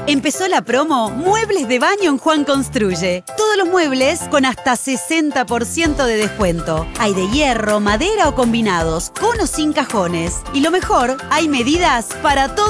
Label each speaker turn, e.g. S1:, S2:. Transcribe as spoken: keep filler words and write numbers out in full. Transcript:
S1: Empezó la promo Muebles de Baño en Juan Construye. Todos los muebles con hasta sesenta por ciento de descuento. Hay de hierro, madera o combinados, con o sin cajones. Y lo mejor, hay medidas para todos.